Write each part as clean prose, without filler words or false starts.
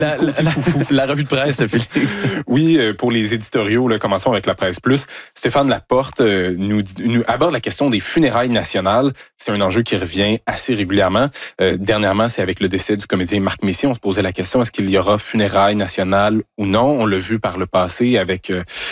La revue de presse, Félix. Oui, pour les éditoriaux, là, commençons avec la Presse Plus. Stéphane Laporte nous aborde la question des funérailles nationales. C'est un enjeu qui revient assez régulièrement. Dernièrement, c'est avec le décès du comédien Marc Messier. On se posait la question, est-ce qu'il y aura funérailles nationales ou non? On l'a vu par le passé avec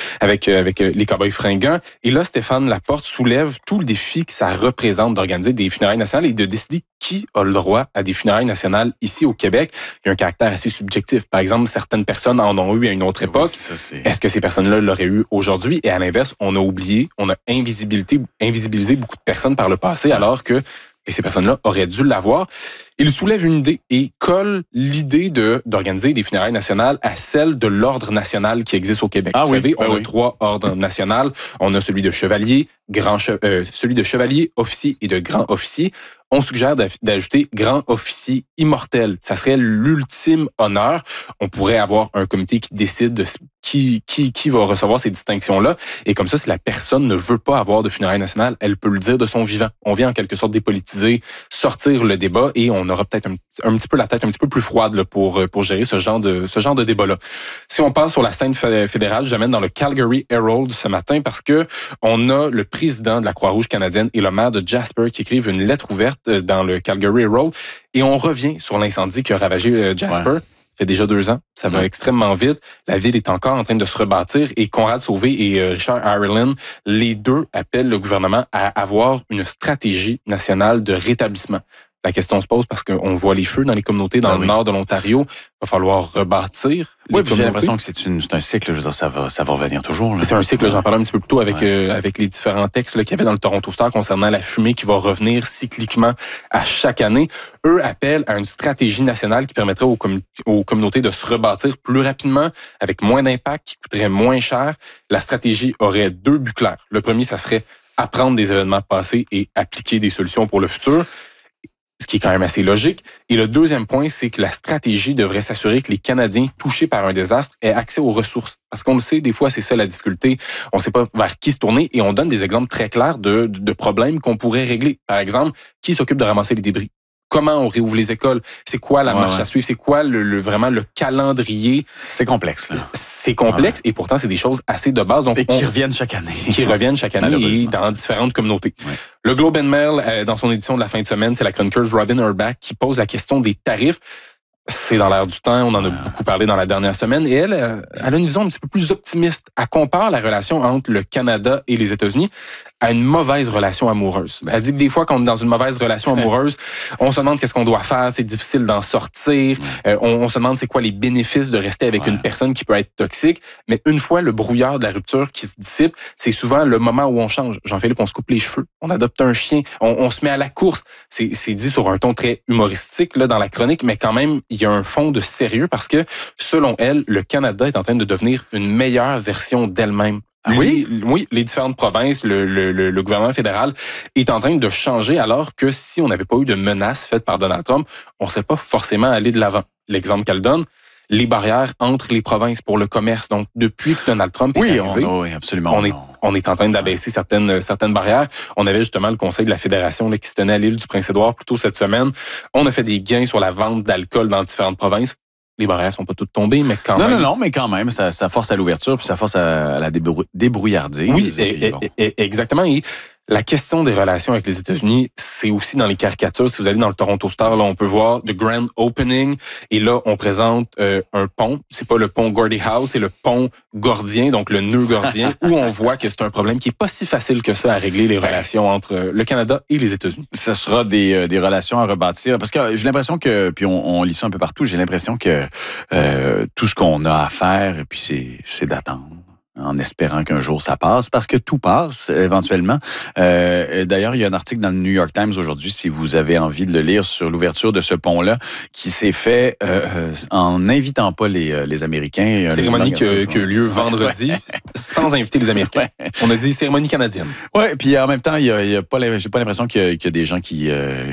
les Cowboys fringants. Et là, Stéphane Laporte soulève tout le défi que ça représente d'organiser des funérailles nationales et de décider qui a le droit à des funérailles nationales ici au Québec. Il y a un caractère assez subjectif. Par exemple, certaines personnes en ont eu à une autre époque. Oui, est-ce que ces personnes-là l'auraient eu aujourd'hui? Et à l'inverse, on a oublié, on a invisibilisé beaucoup de personnes par le passé, alors que ces personnes-là auraient dû l'avoir. Il soulève une idée et colle l'idée d'organiser des funérailles nationales à celle de l'ordre national qui existe au Québec. Vous savez, on a 3 ordres nationaux. On a celui de chevalier, celui de chevalier, officier et de grand officier. On suggère d'ajouter grand officier immortel. Ça serait l'ultime honneur. On pourrait avoir un comité qui décide de qui va recevoir ces distinctions-là. Et comme ça, si la personne ne veut pas avoir de funérailles nationales, elle peut le dire de son vivant. On vient en quelque sorte dépolitiser, sortir le débat et on aura peut-être un petit peu la tête un petit peu plus froide là, pour gérer ce genre de débat-là. Si on passe sur la scène fédérale, j'amène dans le Calgary Herald ce matin parce que on a le président de la Croix-Rouge canadienne et le maire de Jasper qui écrivent une lettre ouverte dans le Calgary Herald et on revient sur l'incendie qui a ravagé Jasper. Ouais. Ça fait déjà 2 ans. Ça va extrêmement vite. La ville est encore en train de se rebâtir et Conrad Sauvé et Richard Ireland, les deux appellent le gouvernement à avoir une stratégie nationale de rétablissement. La question se pose parce qu'on voit les feux dans les communautés dans le nord de l'Ontario. Il va falloir rebâtir. Oui, puis j'ai l'impression que c'est un cycle. Je veux dire, ça va revenir toujours. Là. C'est un cycle. J'en parlais un petit peu plus tôt avec les différents textes qu'il y avait dans le Toronto Star concernant la fumée qui va revenir cycliquement à chaque année. Eux appellent à une stratégie nationale qui permettrait aux communautés de se rebâtir plus rapidement, avec moins d'impact, qui coûterait moins cher. La stratégie aurait 2 buts clairs. Le premier, ça serait apprendre des événements passés et appliquer des solutions pour le futur. Ce qui est quand même assez logique. Et le deuxième point, c'est que la stratégie devrait s'assurer que les Canadiens touchés par un désastre aient accès aux ressources. Parce qu'on le sait, des fois, c'est ça la difficulté. On ne sait pas vers qui se tourner et on donne des exemples très clairs de problèmes qu'on pourrait régler. Par exemple, qui s'occupe de ramasser les débris? Comment on réouvre les écoles? C'est quoi la marche à suivre? C'est quoi vraiment le calendrier? C'est complexe. Là. C'est complexe et pourtant, c'est des choses assez de base. Donc, et qui reviennent chaque année. Qui reviennent chaque année et dans différentes communautés. Ouais. Le Globe and Mail, dans son édition de la fin de semaine, c'est la chroniqueuse Robin Urbach qui pose la question des tarifs. C'est dans l'air du temps, on en a beaucoup parlé dans la dernière semaine. Et elle a une vision un petit peu plus optimiste. Elle compare la relation entre le Canada et les États-Unis à une mauvaise relation amoureuse. Elle dit que des fois, quand on est dans une mauvaise relation amoureuse, on se demande qu'est-ce qu'on doit faire, c'est difficile d'en sortir, on se demande c'est quoi les bénéfices de rester avec une personne qui peut être toxique. Mais une fois le brouillard de la rupture qui se dissipe, c'est souvent le moment où on change. Jean-Philippe, on se coupe les cheveux, on adopte un chien, on se met à la course. C'est dit sur un ton très humoristique là, dans la chronique, mais quand même, il y a un fond de sérieux parce que, selon elle, le Canada est en train de devenir une meilleure version d'elle-même. Oui, les différentes provinces, le gouvernement fédéral est en train de changer alors que si on n'avait pas eu de menaces faites par Donald Trump, on ne serait pas forcément allé de l'avant. L'exemple qu'elle donne, les barrières entre les provinces pour le commerce. Donc, depuis que Donald Trump est arrivé, absolument. On est en train d'abaisser certaines barrières. On avait justement le conseil de la fédération là, qui se tenait à l'île du Prince-Édouard plus tôt cette semaine. On a fait des gains sur la vente d'alcool dans différentes provinces. Les barrières sont pas toutes tombées, mais quand même. Non, mais quand même, ça force à l'ouverture, puis ça force à la débrouillardise. Oui, exactement. Et la question des relations avec les États-Unis, c'est aussi dans les caricatures. Si vous allez dans le Toronto Star, là, on peut voir The Grand Opening. Et là, on présente un pont. C'est pas le pont Gordie Howe, c'est le pont gordien, donc le nœud gordien, où on voit que c'est un problème qui est pas si facile que ça à régler les relations entre le Canada et les États-Unis. Ce sera des relations à rebâtir. Parce que j'ai l'impression que, puis on lit ça un peu partout, j'ai l'impression que tout ce qu'on a à faire, et puis c'est d'attendre. En espérant qu'un jour ça passe, parce que tout passe éventuellement. D'ailleurs, il y a un article dans le New York Times aujourd'hui, si vous avez envie de le lire, sur l'ouverture de ce pont-là, qui s'est fait en n'invitant pas les Américains. Cérémonie qui a eu lieu vendredi, sans inviter les Américains. On a dit cérémonie canadienne. Oui, puis en même temps, j'ai pas l'impression qu'il y a des gens qui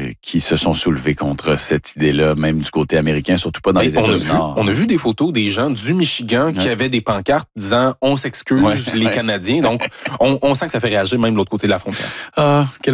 se sont soulevés contre cette idée-là, même du côté américain, surtout pas dans les États-Unis. On a vu des photos des gens du Michigan qui avaient des pancartes disant « On s'excuse les Canadiens ». Donc, on sent que ça fait réagir même de l'autre côté de la frontière. Ah, quel